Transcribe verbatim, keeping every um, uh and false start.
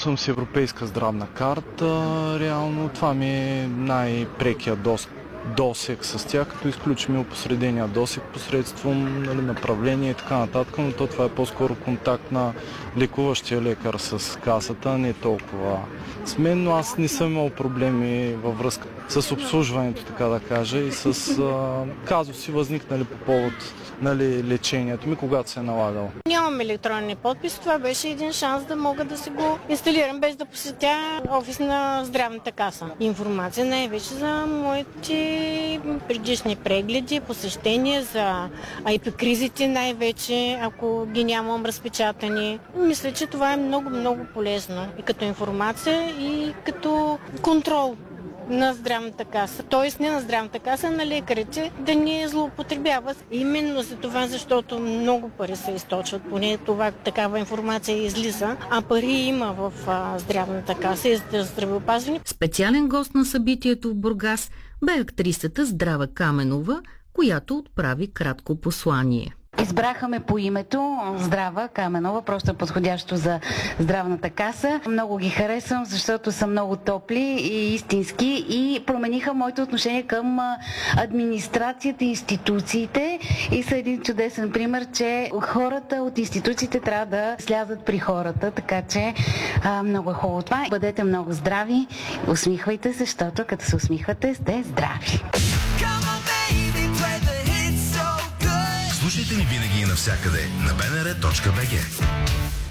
съм с европейска здравна карта. Реално това ми е най-прекия дос, досег с тях, като изключим и опосредения досег посредством, нали, направление и така нататък, но то това е по-скоро контакт на лекуващия лекар с касата, не толкова с мен, но аз не съм имал проблеми във връзка с обслужването, така да кажа, и с а, казуси възникнали по повод, нали, лечението ми, когато се е налагало. Нямам електронни подпис, това беше един шанс да мога да си го инсталирам без да посетя офис на здравната каса. Информация най-вече за моите предишни прегледи, посещения, за епикризите най-вече, ако ги нямам разпечатани. Мисля, че това е много-много полезно и като информация, и като контрол на здравната каса, т.е. не на здравната каса, на лекарите, да не злоупотребяват. Именно за това, защото много пари се източват, поне това такава информация излиза, а пари има в а, здравната каса и за здравеопазване. Специален гост на събитието в Бургас бе актрисата Здрава Каменова, която отправи кратко послание. Избраха ме по името Здрава Каменова, просто е подходящо за здравната каса. Много ги харесвам, защото са много топли и истински и промениха моето отношение към администрацията и институциите и са един чудесен пример, че хората от институциите трябва да слязат при хората, така че а, много е хубаво това. Бъдете много здрави, усмихвайте се, защото като се усмихвате, сте здрави. Слушайте ни винаги и навсякъде на би ен ар точка би джи.